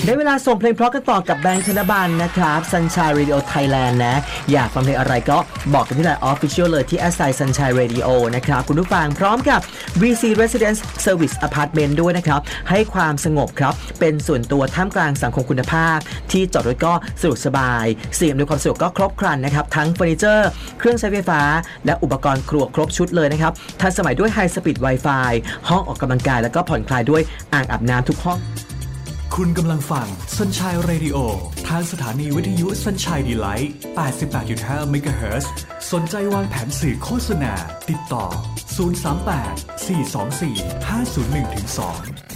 ได้เวลาส่งเพลงเพราะกันต่อกับแบงค์ธนบัลนะครับ Sunshine Radio Thailand นะอยากฟังเพลงอะไรก็บอกกันที่ไลน์ Official เลยที่ @Sunshine Radio นะครับคุณผู้ฟังพร้อมกับ VC Residence Service Apartment ด้วยนะครับให้ความสงบครับเป็นส่วนตัวท่ามกลางสังคมคุณภาพที่จอดรถก็สะดวกสบายเสี่ยงด้วยความสะดวกก็ครบครันนะครับทั้งเฟอร์นิเจอร์เครื่องใช้ไฟฟ้าและอุปกรณ์ครัวครบชุดเลยนะครับทันสมัยด้วย High Speed Wi-Fi ห้องออกกำลังกายแล้วก็ผ่อนคลายด้วยอ่างอาบน้ำทุกห้องคุณกำลังฟัง Sunshine Radio ทางสถานีวิทยุ Sunshine Delight 88.5 MHz สนใจวางแผนสื่อโฆษณาติดต่อ038 424 501-2